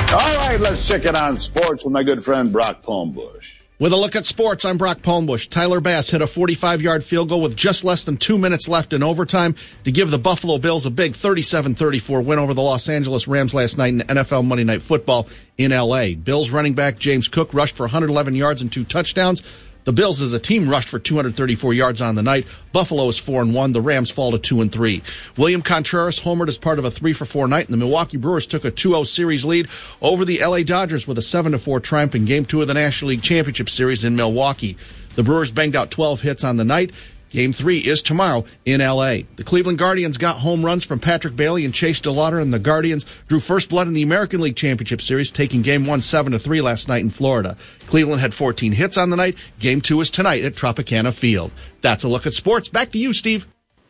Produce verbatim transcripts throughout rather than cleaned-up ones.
All right, let's check it on sports with my good friend Brock Palmbush. With a look at sports, I'm Brock Palmbush. Tyler Bass hit a forty-five-yard field goal with just less than two minutes left in overtime to give the Buffalo Bills a big thirty-seven thirty-four win over the Los Angeles Rams last night in N F L Monday Night Football in L A. Bills running back James Cook rushed for one hundred eleven yards and two touchdowns. The Bills as a team rushed for two hundred thirty-four yards on the night. Buffalo is four and one. The Rams fall to two and three. William Contreras homered as part of a three for four night, and the Milwaukee Brewers took a two oh series lead over the L A Dodgers with a seven to four triumph in Game two of the National League Championship Series in Milwaukee. The Brewers banged out twelve hits on the night. Game three is tomorrow in L A. The Cleveland Guardians got home runs from Patrick Bailey and Chase DeLauder, and the Guardians drew first blood in the American League Championship Series, taking Game one seven to three last night in Florida. Cleveland had fourteen hits on the night. Game two is tonight at Tropicana Field. That's a look at sports. Back to you, Steve.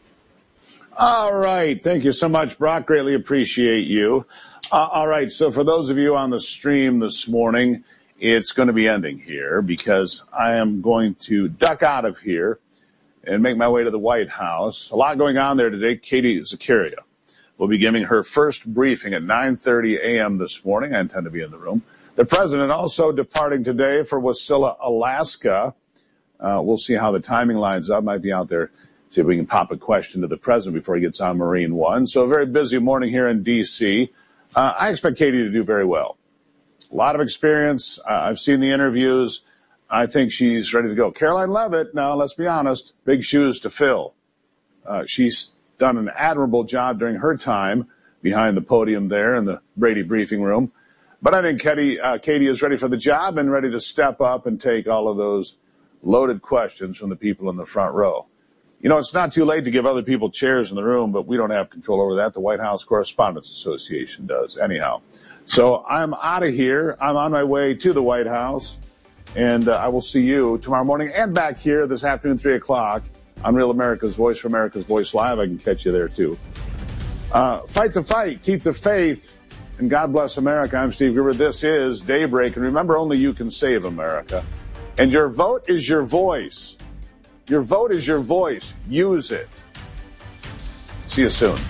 All right. Thank you so much, Brock. Greatly appreciate you. Uh, all right. So for those of you on the stream this morning, it's going to be ending here because I am going to duck out of here and make my way to the White House. A lot going on there today. Katie Zakaria will be giving her first briefing at nine thirty a.m. this morning. I intend to be in the room. The president also departing today for Wasilla, Alaska. Uh, we'll see how the timing lines up. Might be out there. See if we can pop a question to the president before he gets on Marine One. So a very busy morning here in D C. Uh, I expect Katie to do very well. A lot of experience. Uh, I've seen the interviews. I think she's ready to go. Caroline Leavitt, now let's be honest, big shoes to fill. Uh, she's done an admirable job during her time behind the podium there in the Brady briefing room. But I think Katie, uh, Katie is ready for the job and ready to step up and take all of those loaded questions from the people in the front row. You know, it's not too late to give other people chairs in the room, but we don't have control over that. The White House Correspondents Association does. Anyhow, so I'm out of here. I'm on my way to the White House. And uh, I will see you tomorrow morning and back here this afternoon, three o'clock, on Real America's Voice for America's Voice Live. I can catch you there, too. Uh, fight the fight. Keep the faith. And God bless America. I'm Steve Gruber. This is Daybreak. And remember, only you can save America. And your vote is your voice. Your vote is your voice. Use it. See you soon.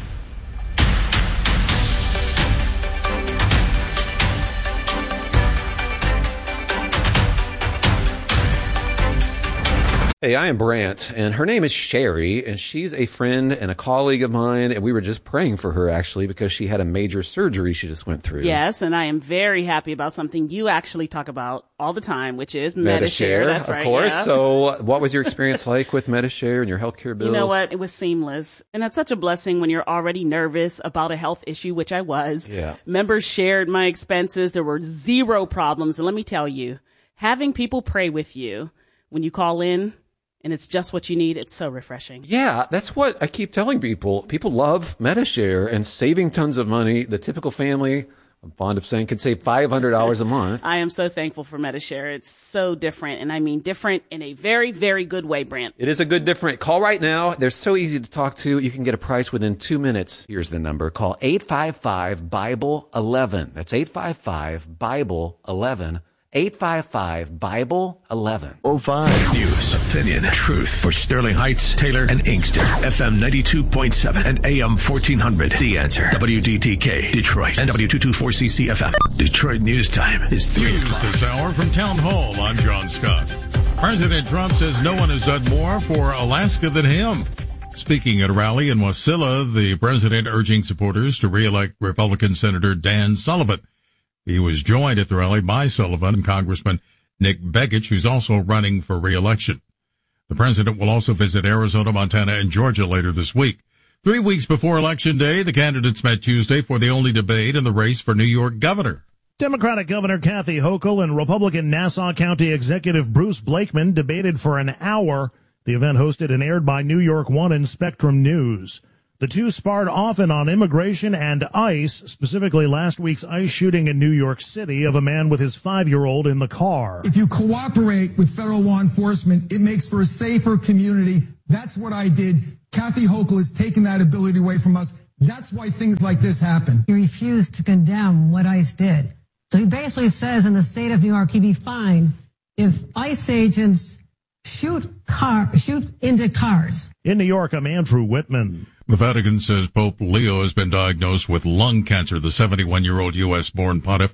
Hey, I am Brant, and her name is Sherry, and she's a friend and a colleague of mine, and we were just praying for her, actually, because she had a major surgery she just went through. Yes, and I am very happy about something you actually talk about all the time, which is Medi-Share. That's of right, course. yeah. So what was your experience like with Medi-Share and your healthcare bills? You know what? It was seamless. And that's such a blessing when you're already nervous about a health issue, which I was. Yeah. Members shared my expenses. There were zero problems. And let me tell you, having people pray with you when you call in, and it's just what you need. It's so refreshing. Yeah, that's what I keep telling people. People love Medi-Share and saving tons of money. The typical family, I'm fond of saying, could save five hundred dollars a month. I am so thankful for Medi-Share. It's so different, and I mean different in a very, very good way, Brant. It is a good different. Call right now. They're so easy to talk to. You can get a price within two minutes. Here's the number. Call eight five five, Bible eleven. That's eight five five, Bible eleven. eight five five, Bible eleven. oh five News, opinion, truth for Sterling Heights, Taylor, and Inkster. F M ninety-two point seven and A M fourteen hundred. The Answer. W D T K, Detroit. And W two twenty-four C C F M. Detroit News Time is three News o'clock. this hour from Town Hall. I'm John Scott. President Trump says no one has done more for Alaska than him. Speaking at a rally in Wasilla, the president urging supporters to re-elect Republican Senator Dan Sullivan. He was joined at the rally by Sullivan and Congressman Nick Begich, who's also running for re-election. The president will also visit Arizona, Montana, and Georgia later this week. Three weeks before Election Day, the candidates met Tuesday for the only debate in the race for New York governor. Democratic Governor Kathy Hochul and Republican Nassau County Executive Bruce Blakeman debated for an hour. The event hosted and aired by New York One and Spectrum News. The two sparred often on immigration and ICE, specifically last week's ICE shooting in New York City of a man with his five-year-old in the car. If you cooperate with federal law enforcement, it makes for a safer community. That's what I did. Kathy Hochul has taken that ability away from us. That's why things like this happen. He refused to condemn what ICE did. So he basically says in the state of New York, he'd be fined if ICE agents shoot car, shoot into cars. In New York, I'm Andrew Whitman. The Vatican says Pope Leo has been diagnosed with lung cancer. The seventy-one-year-old U S born pontiff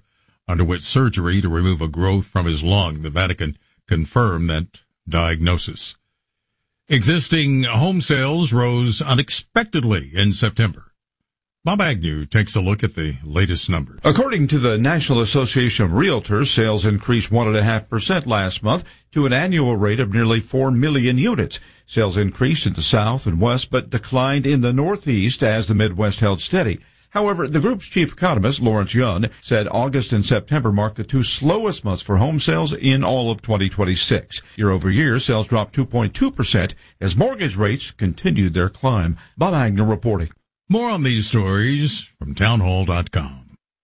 underwent surgery to remove a growth from his lung. The Vatican confirmed that diagnosis. Existing home sales rose unexpectedly in September. Bob Agnew takes a look at the latest numbers. According to the National Association of Realtors, sales increased one point five percent last month to an annual rate of nearly four million units. Sales increased in the South and West, but declined in the Northeast as the Midwest held steady. However, the group's chief economist, Lawrence Yun, said August and September marked the two slowest months for home sales in all of twenty twenty-six. Year over year, sales dropped two point two percent as mortgage rates continued their climb. Bob Agnew reporting. More on these stories from townhall dot com.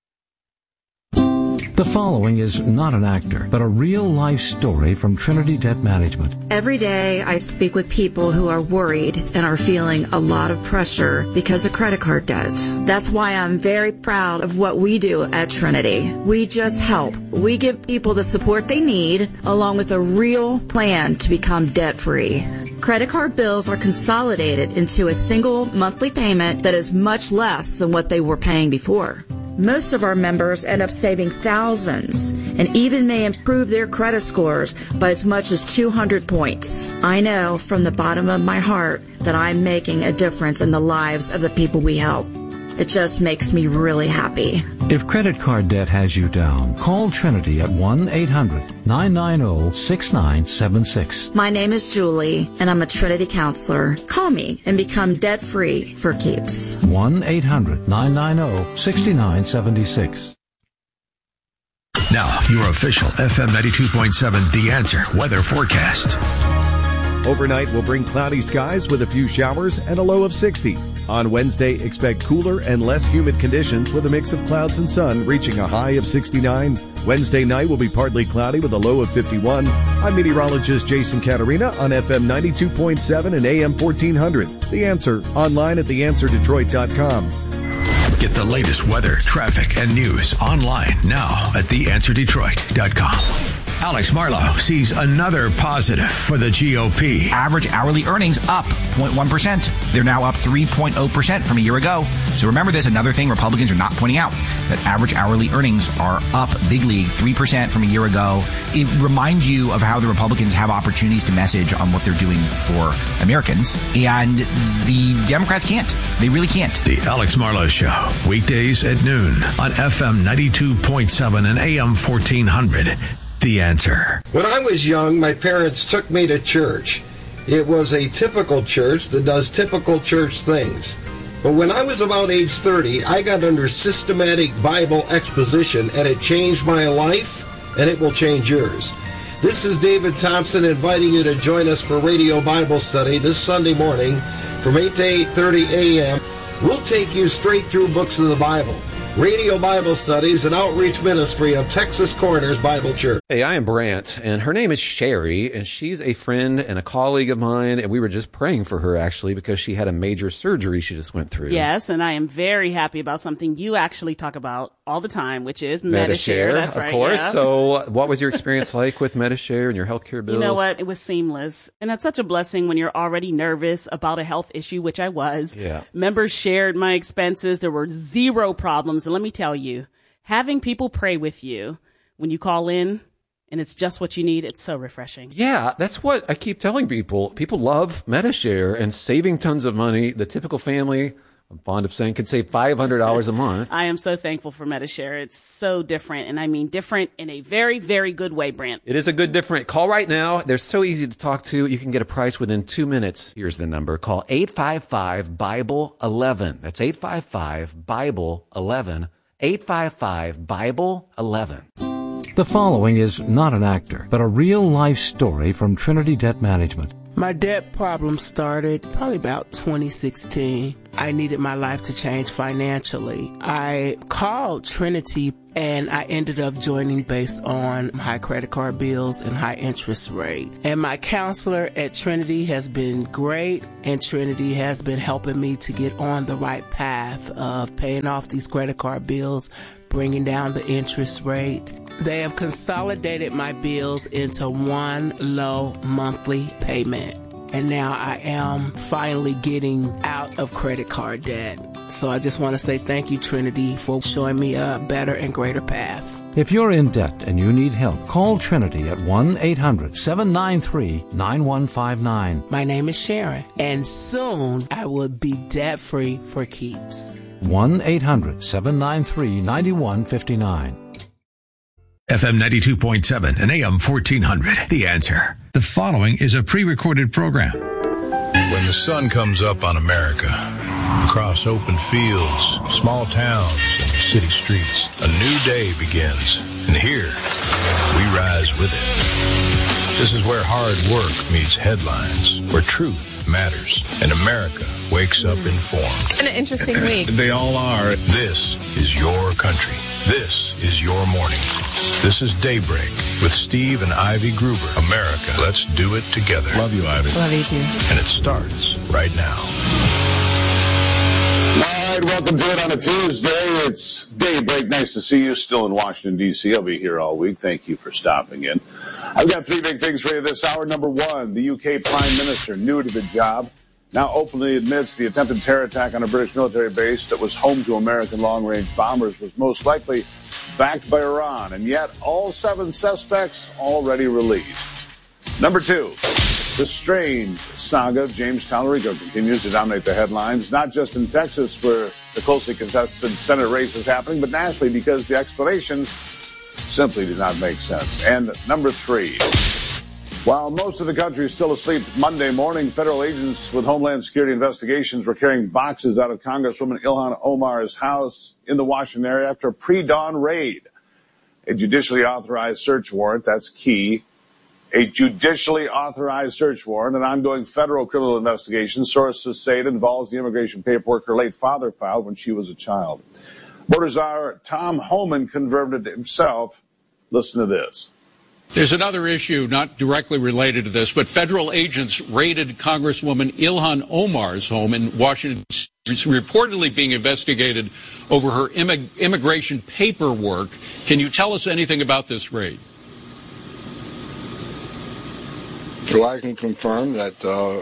The following is not an actor, but a real-life story from Trinity Debt Management. Every day I speak with people who are worried and are feeling a lot of pressure because of credit card debt. That's why I'm very proud of what we do at Trinity. We just help. We give people the support they need, along with a real plan to become debt-free. Credit card bills are consolidated into a single monthly payment that is much less than what they were paying before. Most of our members end up saving thousands and even may improve their credit scores by as much as two hundred points. I know from the bottom of my heart that I'm making a difference in the lives of the people we help. It just makes me really happy. If credit card debt has you down, call Trinity at one eight hundred nine nine zero six nine seven six. My name is Julie, and I'm a Trinity counselor. Call me and become debt-free for keeps. one eight hundred nine nine zero six nine seven six. Now, your official F M ninety-two point seven The Answer weather forecast. Overnight will bring cloudy skies with a few showers and a low of sixty. On Wednesday, expect cooler and less humid conditions with a mix of clouds and sun reaching a high of sixty-nine. Wednesday night will be partly cloudy with a low of fifty-one. I'm meteorologist Jason Caterina on F M ninety-two point seven and A M fourteen hundred. The Answer, online at the answer detroit dot com. Get the latest weather, traffic, and news online now at the answer detroit dot com. Alex Marlow sees another positive for the G O P. Average hourly earnings up zero point one percent. They're now up three point zero percent from a year ago. So remember this, another thing Republicans are not pointing out, that average hourly earnings are up big league, three percent from a year ago. It reminds you of how the Republicans have opportunities to message on what they're doing for Americans. And the Democrats can't. They really can't. The Alex Marlow Show, weekdays at noon on F M ninety-two point seven and A M fourteen hundred. The Answer. When I was young, my parents took me to church. It was a typical church that does typical church things. But when I was about age thirty, I got under systematic Bible exposition, and it changed my life, and it will change yours. This is David Thompson inviting you to join us for Radio Bible Study this Sunday morning from eight to eight thirty a.m. We'll take you straight through books of the Bible. Radio Bible Studies, an outreach ministry of Texas Corners Bible Church. Hey, I am Brant, and her name is Sherry, and she's a friend and a colleague of mine, and we were just praying for her, actually, because she had a major surgery she just went through. Yes, and I am very happy about something you actually talk about all the time, which is Medi-Share. Medi-Share. That's of right, course. yeah. So what was your experience like with Medi-Share and your healthcare bills? You know what? It was seamless. And that's such a blessing when you're already nervous about a health issue, which I was. Yeah. Members shared my expenses. There were zero problems. And let me tell you, having people pray with you when you call in and it's just what you need, it's so refreshing. Yeah, that's what I keep telling people. People love Medi-Share and saving tons of money. The typical family, I'm fond of saying, can save five hundred dollars a month. I am so thankful for Medi-Share. It's so different, and I mean different in a very, very good way, Brant. It is a good different. Call right now. They're so easy to talk to. You can get a price within two minutes. Here's the number. Call eight five five Bible eleven. That's eight five five Bible eleven. eight five five Bible eleven. The following is not an actor, but a real-life story from Trinity Debt Management. My debt problem started probably about twenty sixteen. I needed my life to change financially. I called Trinity and I ended up joining based on high credit card bills and high interest rate. And my counselor at Trinity has been great, and Trinity has been helping me to get on the right path of paying off these credit card bills, bringing down the interest rate. They have consolidated my bills into one low monthly payment. and now I am finally getting out of credit card debt. So I just want to say thank you, Trinity, for showing me a better and greater path. If you're in debt and you need help, call Trinity at one eight hundred seven nine three nine one five nine. My name is Sharon, and soon I will be debt-free for keeps. one eight hundred seven nine three nine one five nine. F M ninety-two point seven and A M fourteen hundred. The Answer. The following is a pre-recorded program. When the sun comes up on America, across open fields, small towns, and city streets, a new day begins. And here, we rise with it. This is where hard work meets headlines, where truth matters, and America wakes up informed. An interesting week. They all are. This is your country. This is your morning. This is Daybreak with Steve and Ivy Gruber. America, let's do it together. Love you, Ivy. Love you, too. And it starts right now. All right, welcome to it on a Tuesday. It's Daybreak. Nice to see you still in Washington, D C I'll be here all week. Thank you for stopping in. I've got three big things for you this hour. Number one, the U K Prime Minister, new to the job, now openly admits the attempted terror attack on a British military base that was home to American long-range bombers was most likely backed by Iran, and yet all seven suspects already released. Number two, the strange saga of James Talarico continues to dominate the headlines, not just in Texas, where the closely contested Senate race is happening, but nationally because the explanations simply did not make sense. And number three, while most of the country is still asleep Monday morning, federal agents with Homeland Security investigations were carrying boxes out of Congresswoman Ilhan Omar's house in the Washington area after a pre-dawn raid. A judicially authorized search warrant, that's key. A judicially authorized search warrant, an ongoing federal criminal investigation. Sources say it involves the immigration paperwork her late father filed when she was a child. Border Czar Tom Homan confirmed it himself. Listen to this. There's another issue not directly related to this, but federal agents raided Congresswoman Ilhan Omar's home in Washington, reportedly being investigated over her immig- immigration paperwork. Can you tell us anything about this raid? Well, I can confirm that uh,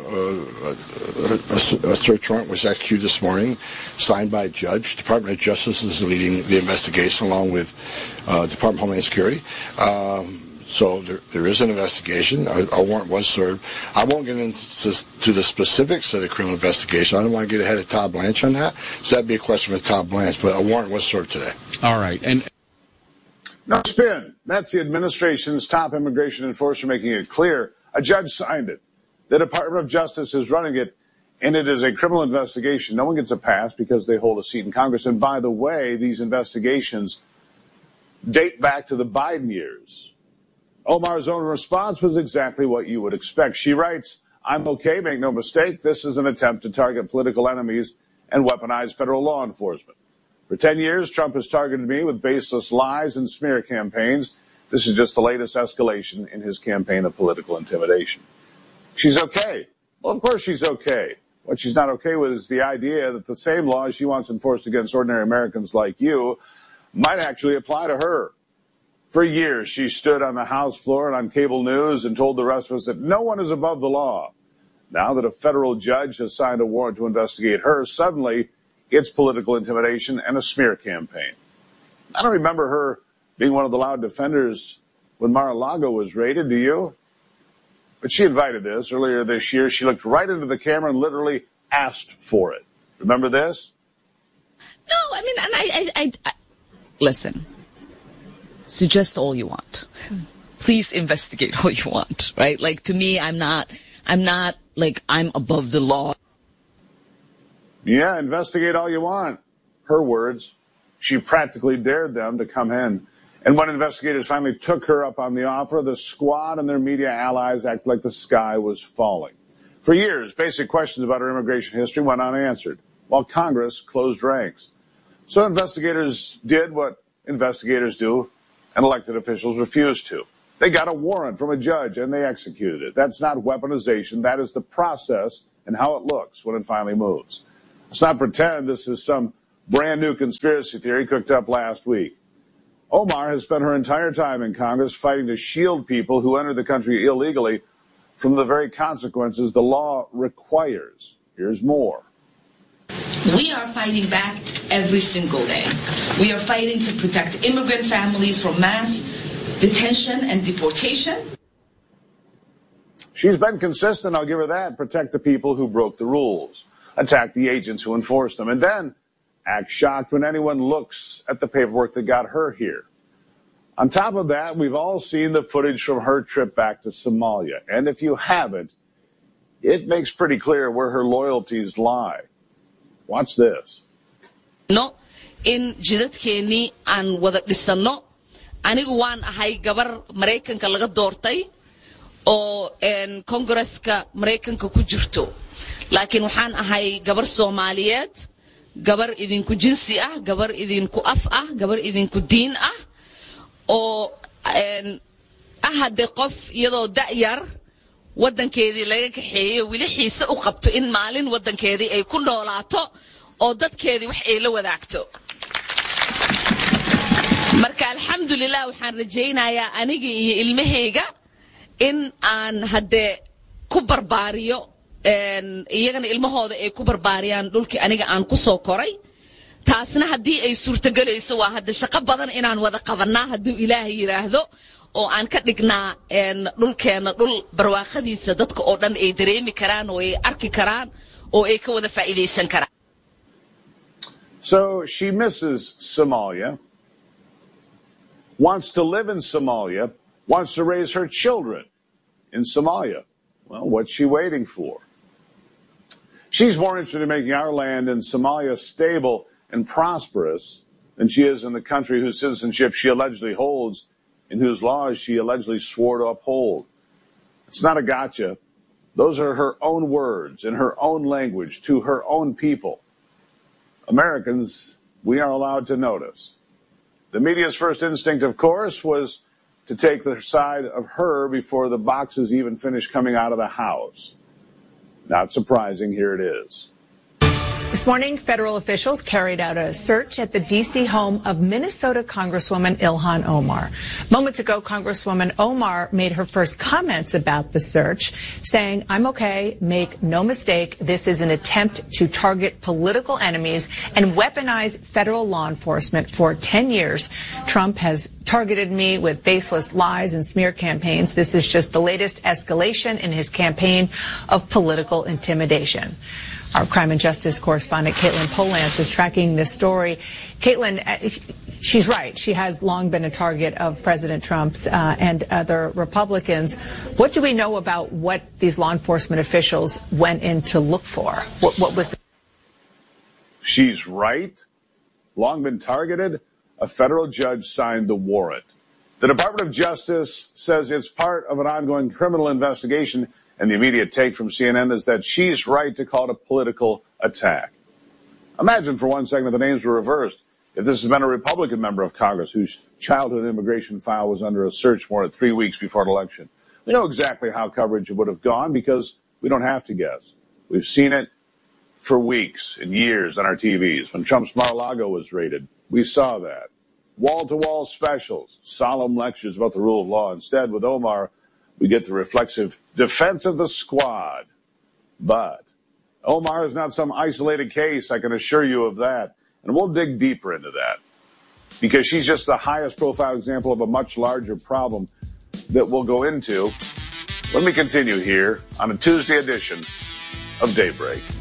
a, a, a search warrant was executed this morning, signed by a judge. Department of Justice is leading the investigation along with uh, Department of Homeland Security. Um, so there, there is an investigation. A, a warrant was served. I won't get into to the specifics of the criminal investigation. I don't want to get ahead of Todd Blanche on that. So that'd be a question for Todd Blanche, but a warrant was served today. All right. And no spin. That's the administration's top immigration enforcer making it clear. A judge signed it. The Department of Justice is running it, and it is a criminal investigation. No one gets a pass because they hold a seat in Congress. And by the way, these investigations date back to the Biden years. Omar's own response was exactly what you would expect. She writes, I'm okay, make no mistake. This is an attempt to target political enemies and weaponize federal law enforcement. For ten years, Trump has targeted me with baseless lies and smear campaigns. This is just the latest escalation in his campaign of political intimidation. She's okay. Well, of course she's okay. What she's not okay with is the idea that the same laws she wants enforced against ordinary Americans like you might actually apply to her. For years, she stood on the House floor and on cable news and told the rest of us that no one is above the law. Now that a federal judge has signed a warrant to investigate her, suddenly it's political intimidation and a smear campaign. I don't remember her being one of the loud defenders when Mar-a-Lago was raided, do you? But she invited this. Earlier this year, she looked right into the camera and literally asked for it. Remember this? No, I mean, and I, I, I, I listen, suggest all you want. Please investigate all you want, right? Like, to me, I'm not, I'm not, like, I'm above the law. Yeah, investigate all you want. Her words. She practically dared them to come in. And when investigators finally took her up on the offer, the squad and their media allies acted like the sky was falling. For years, basic questions about her immigration history went unanswered, while Congress closed ranks. So investigators did what investigators do, and elected officials refused to. They got a warrant from a judge, and they executed it. That's not weaponization. That is the process and how it looks when it finally moves. Let's not pretend this is some brand new conspiracy theory cooked up last week. Omar has spent her entire time in Congress fighting to shield people who enter the country illegally from the very consequences the law requires. Here's more. We are fighting back every single day. We are fighting to protect immigrant families from mass detention and deportation. She's been consistent, I'll give her that. Protect the people who broke the rules. Attack the agents who enforced them. And then act shocked when anyone looks at the paperwork that got her here. On top of that, we've all seen the footage from her trip back to Somalia. And if you haven't, it makes pretty clear where her loyalties lie. Watch this. No, in jidadkeeni aan wada dhisano. Anigu waan ahay gabar Mareykanka laga doortay oo een Kongresska Mareykanka ku jirto. Laakiin waxaan ahay gabar Soomaaliyeed, gabar idinku jinsi ah, gabar idinku af ah, gabar idinku diin ah. oo een ahade qof iyadoo da'yar wadankeedii laga kaxeeyo wili xiise u qabto in maalin wadankeedii ay ku noolaato oo dadkeedii wax ay la wadaagto. Marka alxamdulillah waxaan rajaynayaa aniga iyo ilmahayga in aan hade ku barbaariyo een iyagana ilmahooda ay ku barbaariyaan dhulkii aniga aan ku soo koray. taasna haddii ay suurtagelayso waa hadda shaqo badan inaan wada qabanaa hadduu ilaahay yiraahdo oo aan ka dhignaa een dhulkeena dhul barwaaqadiisa dadka oo dhan ay dareemi karaan oo ay arki karaan oo ay ka wada faa'iideysan karaan. So she misses Somalia, wants to live in Somalia, wants to raise her children in Somalia. Well, what's she waiting for? She's more interested in making our land in Somalia stable and prosperous than she is in the country whose citizenship she allegedly holds and whose laws she allegedly swore to uphold. It's not a gotcha. Those are her own words in her own language to her own people. Americans, we are allowed to notice. The media's first instinct, of course, was to take the side of her before the boxes even finished coming out of the House. Not surprising, here it is. This morning, federal officials carried out a search at the D C home of Minnesota Congresswoman Ilhan Omar. Moments ago, Congresswoman Omar made her first comments about the search, saying, "I'm okay, make no mistake, this is an attempt to target political enemies and weaponize federal law enforcement. For ten years, Trump has targeted me with baseless lies and smear campaigns. This is just the latest escalation in his campaign of political intimidation." Our crime and justice correspondent, Caitlin Polance, is tracking this story. Caitlin, she's right. She has long been a target of President Trump's uh, and other Republicans. What do we know about what these law enforcement officials went in to look for? What, what was the- She's right. Long been targeted. A federal judge signed the warrant. The Department of Justice says it's part of an ongoing criminal investigation. And the immediate take from C N N is that she's right to call it a political attack. Imagine for one second if the names were reversed. If this has been a Republican member of Congress whose childhood immigration file was under a search warrant three weeks before an election. We know exactly how coverage would have gone because we don't have to guess. We've seen it for weeks and years on our T Vs. When Trump's Mar-a-Lago was raided, we saw that. Wall-to-wall specials, solemn lectures about the rule of law. Instead, with Omar, we get the reflexive defense of the squad. But Omar is not some isolated case, I can assure you of that. And we'll dig deeper into that because she's just the highest profile example of a much larger problem that we'll go into. Let me continue here on a Tuesday edition of Daybreak.